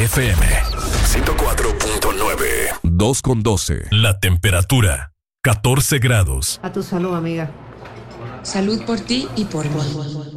FM 104.9. 2:12. La temperatura 14 grados. A tu salud, amiga. Salud por ti y por mí.